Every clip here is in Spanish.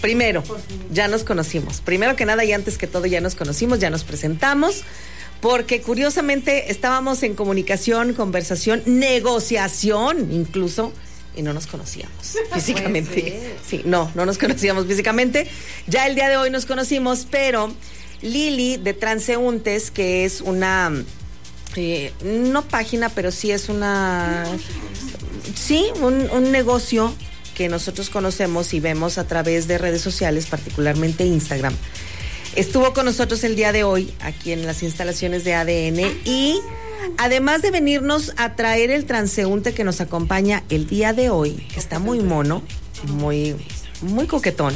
Primero, ya nos conocimos. Primero que nada y antes que todo ya nos conocimos, ya nos presentamos, porque curiosamente estábamos en comunicación, conversación, negociación incluso, y no nos conocíamos físicamente. Sí, no nos conocíamos físicamente. Ya el día de hoy nos conocimos, pero Lili de Transeúntes, que es una, no página, pero sí es una, sí, un negocio que nosotros conocemos y vemos a través de redes sociales, particularmente Instagram. Estuvo con nosotros el día de hoy aquí en las instalaciones de ADN y además de venirnos a traer el transeúnte que nos acompaña el día de hoy, que está muy mono, muy coquetón,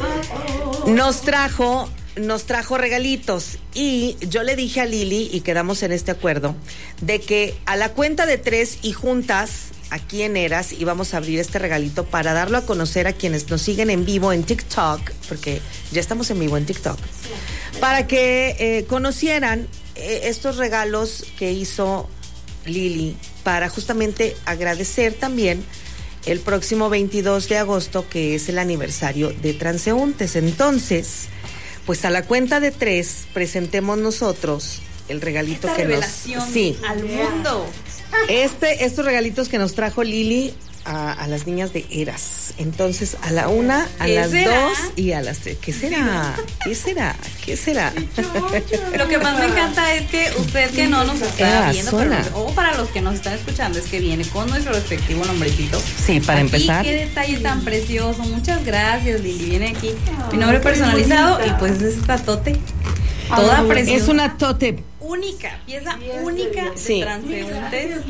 nos trajo regalitos y yo le dije a Lili y quedamos en este acuerdo de que a la cuenta de 3 y juntas aquí en Eras íbamos a abrir este regalito para darlo a conocer a quienes nos siguen en vivo en TikTok, porque ya estamos en vivo en TikTok, para que conocieran estos regalos que hizo Lili para justamente agradecer también el próximo 22 de agosto, que es el aniversario de Transeúntes. Entonces, pues a la cuenta de 3 presentemos nosotros el regalito esta que revelación nos... Sí. al mundo. Estos regalitos que nos trajo Lili a las niñas de Eras. Entonces, a la 1, a las 2 y a las 3. ¿Qué será? ¿Qué será? ¿Qué será? Lo que más me encanta es que usted que no nos está viendo, o para los que nos están escuchando, es que viene con nuestro respectivo nombrecito. Sí, para empezar. Qué detalle tan precioso. Muchas gracias, Lili. Viene aquí mi nombre personalizado y pues es esta tote. Toda preciosa. Es una tote. Única, pieza única de Transeúntes.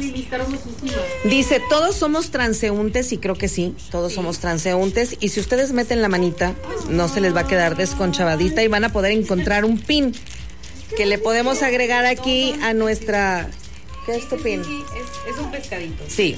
Dice, todos somos transeúntes, y creo que sí, todos somos transeúntes, y si ustedes meten la manita, no se les va a quedar desconchavadita y van a poder encontrar un pin que le podemos agregar aquí a nuestra... ¿Qué es tu pin? Sí, es un pescadito. Sí.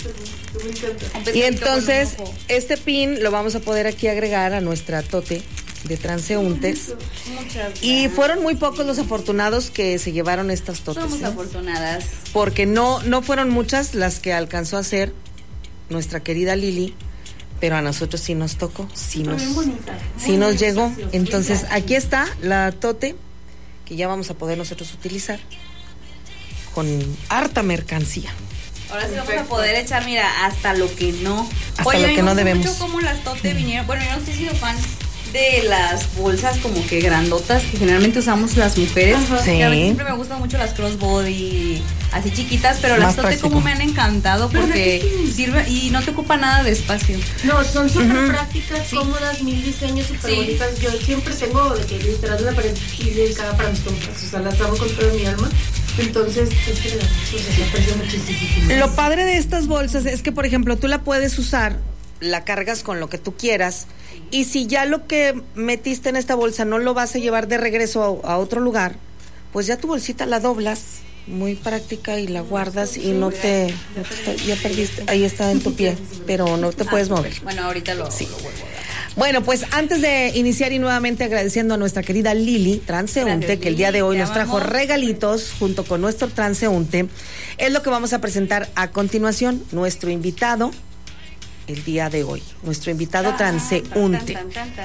Y entonces, este pin lo vamos a poder aquí agregar a nuestra tote de transeúntes. Y fueron muy pocos los afortunados que se llevaron estas totes. Somos afortunadas. Porque no fueron muchas las que alcanzó a hacer nuestra querida Lili, pero a nosotros sí nos tocó, sí nos llegó. Entonces, aquí está la tote que ya vamos a poder nosotros utilizar con harta mercancía. Ahora sí vamos a poder echar, mira, hasta lo que no. Hasta lo que no debemos. Mucho como las tote vinieron. Bueno, yo no estoy siendo fan de las bolsas como que grandotas que generalmente usamos las mujeres. Sí. Que a mí siempre me gustan mucho las crossbody así chiquitas, pero las tote como me han encantado porque sirve y no te ocupa nada de espacio. No, son súper prácticas, cómodas, 1000 diseños súper bonitas. Yo siempre tengo de que literal una pared dedicada para mis compras, o sea, las amo con toda mi alma. Entonces, me aprecio muchísimo. Lo padre de estas bolsas es que, por ejemplo, tú la puedes usar, la cargas con lo que tú quieras, y si ya lo que metiste en esta bolsa no lo vas a llevar de regreso a otro lugar, pues ya tu bolsita la doblas, muy práctica, y la guardas y ya perdiste, ahí está en tu pie, pero no te puedes mover. Bueno, ahorita lo vuelvo a dar. Bueno, pues antes de iniciar y nuevamente agradeciendo a nuestra querida Lili Transeúnte, que el día de hoy nos trajo regalitos junto con nuestro transeúnte, es lo que vamos a presentar a continuación. Nuestro invitado el día de hoy, nuestro invitado transeúnte.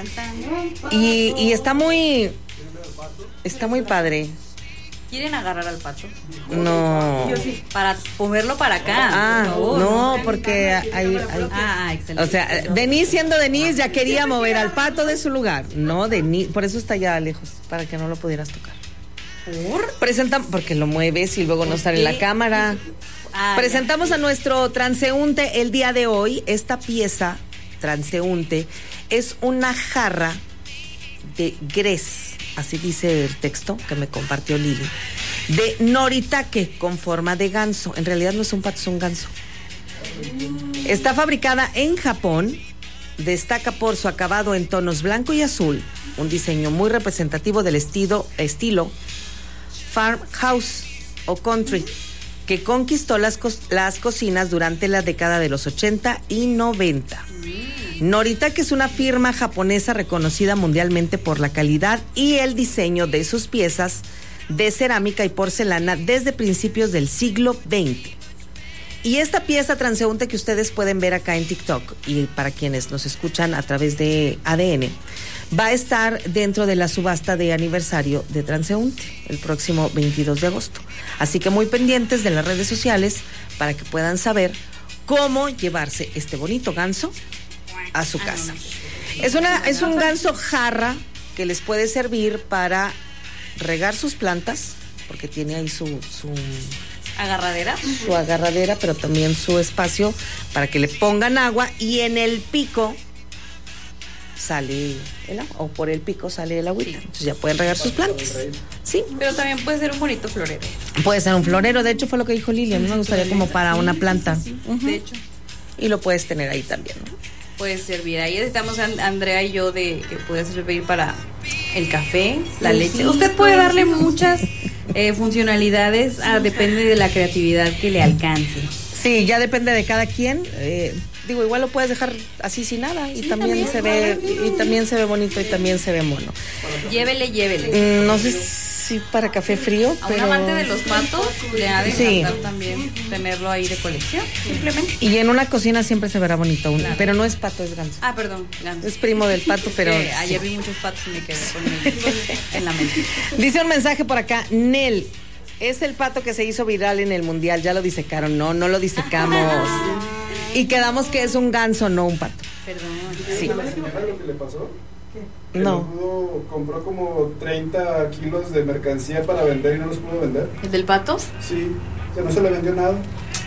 Y está muy padre. ¿Quieren agarrar al pato? No. Para moverlo para acá. No, porque hay. Excelente. O sea, Denise siendo Denise ya quería mover al pato de su lugar. No, Denise, por eso está allá lejos, para que no lo pudieras tocar. Porque lo mueves y luego no sale la cámara. Presentamos a nuestro transeúnte el día de hoy. Esta pieza transeúnte es una jarra de grés, así dice el texto que me compartió Lili, de Noritake con forma de ganso. En realidad no es un pato, es un ganso. Está fabricada en Japón. Destaca por su acabado en tonos blanco y azul, un diseño muy representativo del estilo farmhouse o country, que conquistó las cocinas durante la década de los 80 y 90. Noritake es una firma japonesa reconocida mundialmente por la calidad y el diseño de sus piezas de cerámica y porcelana desde principios del siglo XX. Y esta pieza transeúnte que ustedes pueden ver acá en TikTok, y para quienes nos escuchan a través de ADN, va a estar dentro de la subasta de aniversario de Transeúnte el próximo 22 de agosto. Así que muy pendientes de las redes sociales para que puedan saber cómo llevarse este bonito ganso a su casa. Es un ganso jarra que les puede servir para regar sus plantas, porque tiene ahí su agarradera, pero también su espacio para que le pongan agua, y en el pico sale el agua, o por el pico sale el agüita. Entonces ya pueden regar sus plantas. Sí. Pero también puede ser un bonito florero. Puede ser un florero, de hecho fue lo que dijo Lili, a mí me gustaría como para una planta. De hecho. Y lo puedes tener ahí también, ¿no? Puede servir. Ahí estamos Andrea y yo de que puede servir para el café, la leche. Usted puede darle muchas funcionalidades, depende de la creatividad que le alcance. Sí, ya depende de cada quien. Igual lo puedes dejar así sin nada y también se ve bonito y también se ve mono. Llévele. No sé si para café frío, a pero un amante de los patos le ha de encantar también tenerlo ahí de colección, simplemente. Y en una cocina siempre se verá bonito, claro. Pero no es pato, es ganso. Perdón, ganso. Es primo del pato, pero ayer vi muchos patos y me quedé con ellos en la mente. Dice un mensaje por acá, Nel, es el pato que se hizo viral en el mundial, ya lo disecaron. No lo disecamos. Y quedamos que es un ganso, no un pato. Perdón. Sí. ¿Sabes lo que le pasó? Que no. Compró como 30 kilos de mercancía para vender y no los pudo vender. ¿El del patos? Sí, que no se le vendió nada.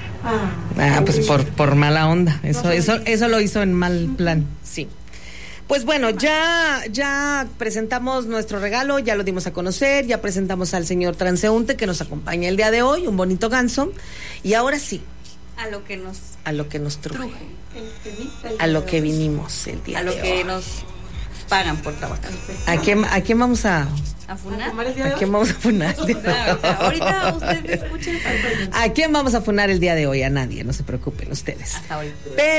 Pues por mala onda. Eso lo hizo en mal plan. Sí. Pues bueno, ya presentamos nuestro regalo, ya lo dimos a conocer, ya presentamos al señor Transeúnte que nos acompaña el día de hoy, un bonito ganso. Y ahora sí, a lo que nos truje, a lo que vinimos el día de hoy. A lo que nos pagan por trabajar. ¿A quién vamos a funar? ¿A quién vamos a funar? Ahorita ustedes escuchen. ¿A quién vamos a funar el día de hoy? A nadie, no se preocupen ustedes. Hasta hoy.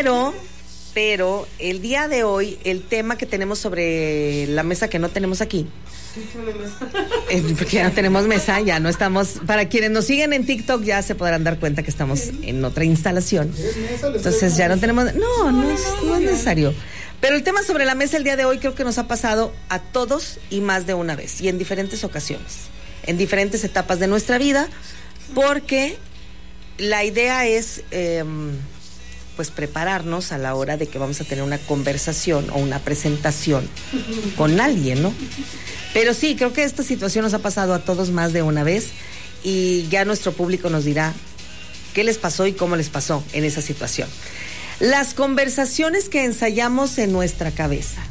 Pero el día de hoy, el tema que tenemos sobre la mesa que no tenemos aquí, porque ya no tenemos mesa, ya no estamos, para quienes nos siguen en TikTok ya se podrán dar cuenta que estamos en otra instalación, entonces ya no tenemos, no es necesario. Pero el tema sobre la mesa el día de hoy creo que nos ha pasado a todos y más de una vez, y en diferentes ocasiones, en diferentes etapas de nuestra vida, porque la idea es pues prepararnos a la hora de que vamos a tener una conversación o una presentación con alguien, ¿no? Pero sí, creo que esta situación nos ha pasado a todos más de una vez, y ya nuestro público nos dirá qué les pasó y cómo les pasó en esa situación. Las conversaciones que ensayamos en nuestra cabeza.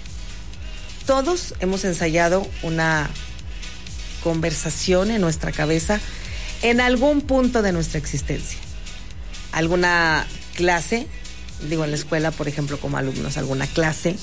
Todos hemos ensayado una conversación en nuestra cabeza en algún punto de nuestra existencia. Alguna clase, en la escuela, por ejemplo, como alumnos, alguna clase.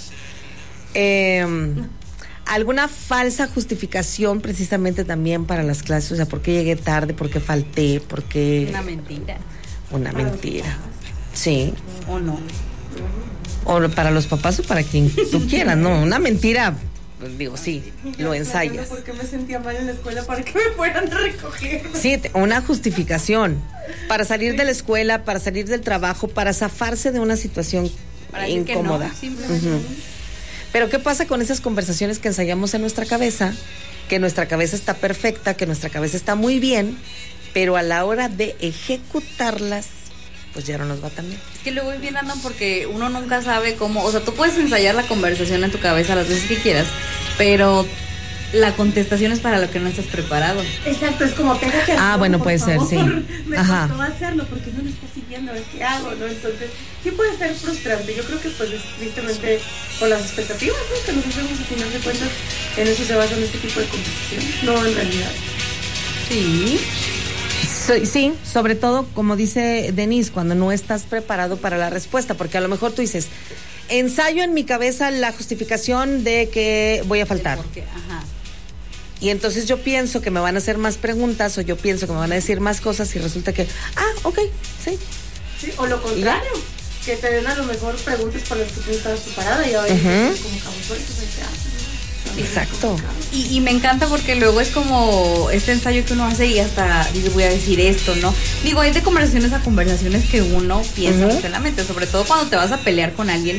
Alguna falsa justificación precisamente también para las clases, o sea, ¿por qué llegué tarde? ¿Por qué falté? ¿Por qué? Una mentira. Sí. ¿O no? O para los papás o para quien tú quieras, ¿no? Una mentira, sí, lo ensayas. Porque me sentía mal en la escuela para que me fueran a recoger. Sí, una justificación para salir de la escuela, para salir del trabajo, para zafarse de una situación incómoda. Pero ¿qué pasa con esas conversaciones que ensayamos en nuestra cabeza? Que nuestra cabeza está perfecta, que nuestra cabeza está muy bien, pero a la hora de ejecutarlas, pues ya no nos va tan bien. Es que luego es bien random porque uno nunca sabe cómo, o sea, tú puedes ensayar la conversación en tu cabeza las veces que quieras, pero la contestación es para lo que no estás preparado. Exacto, es como tengo que hacerlo, bueno, puede favor. ser, sí. Me costó hacerlo porque no lo estás siguiendo, a ver qué hago, ¿no? Entonces, sí puede ser frustrante. Yo creo que pues es tristemente con las expectativas, ¿no? Que nosotros al final de cuentas en eso se basan este tipo de conversaciones, no en realidad. Sí. Sí, sobre todo, como dice Denise, cuando no estás preparado para la respuesta, porque a lo mejor tú dices, ensayo en mi cabeza la justificación de que voy a faltar. Ajá. Y entonces yo pienso que me van a hacer más preguntas o yo pienso que me van a decir más cosas y resulta que, ok, sí. Sí, o lo contrario, que te den a lo mejor preguntas para las que tú estabas preparada y ahora como por eso se hace. Exacto. Y me encanta porque luego es como este ensayo que uno hace y hasta dice, voy a decir esto, ¿no? Digo, hay de conversaciones a conversaciones que uno piensa en la mente, sobre todo cuando te vas a pelear con alguien.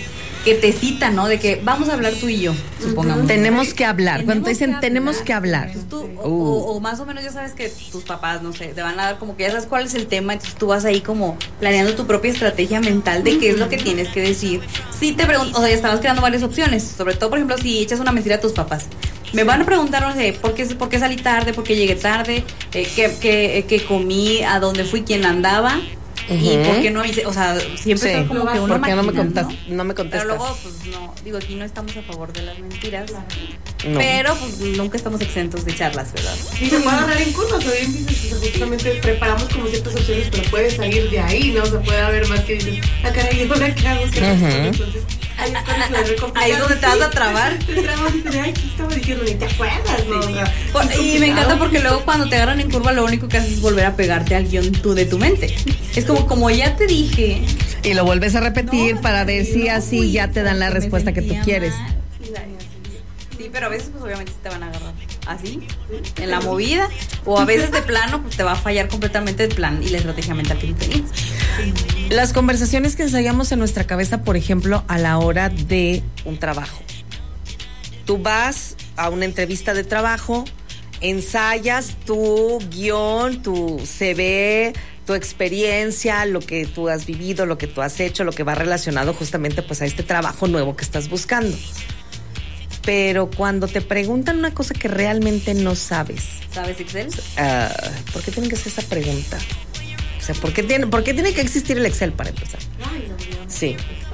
que te citan, ¿no? De que vamos a hablar tú y yo, supongamos. Tenemos que hablar. Cuando te dicen tenemos que hablar. Entonces tú, o más o menos ya sabes que tus papás, no sé, te van a dar como que ya sabes cuál es el tema, entonces tú vas ahí como planeando tu propia estrategia mental de qué es lo que tienes que decir. Si te pregunto, o sea, ya estabas creando varias opciones, sobre todo, por ejemplo, si echas una mentira a tus papás. Me van a preguntar, no sé, ¿por qué salí tarde? ¿Por qué llegué tarde? ¿Qué comí? ¿A dónde fui? ¿Quién andaba? ¿Y por qué no hice? O sea, siempre está como que uno ¿por qué no me ¿no? contestas? Pero luego, pues no, digo, aquí no estamos a favor de las mentiras, No. pero pues nunca estamos exentos de echarlas, ¿verdad? Y se puede agarrar en curvas, o bien dices, o sea, justamente preparamos como ciertas opciones, pero puede salir de ahí, ¿no? O sea, puede haber más que dices, caray, ¿y ahora qué hago? Entonces, ahí es cuando se vuelve complicado. Ahí es donde te vas a trabar. Te trabas y te ay, ¿qué estaba diciendo? Ni te acuerdas, ¿no? O sea, Y me encanta porque luego cuando te agarran en curva lo único que haces es volver a pegarte al guión tú de tu mente. Es como ya te dije. Y lo vuelves a repetir para ver si así ya te dan la respuesta que tú quieres. Sí, pero a veces pues obviamente te van a agarrar así, en la movida, o a veces de plano pues te va a fallar completamente el plan y la estrategia mental que tú tenías. Las conversaciones que ensayamos en nuestra cabeza, por ejemplo, a la hora de un trabajo. Tú vas a una entrevista de trabajo, ensayas tu guión, tu CV, tu experiencia, lo que tú has vivido, lo que tú has hecho, lo que va relacionado justamente pues a este trabajo nuevo que estás buscando. Pero cuando te preguntan una cosa que realmente no sabes, ¿Sabes Excel? ¿por qué tienen que hacer esa pregunta? O sea, ¿por qué tiene que existir el Excel para empezar? Sí.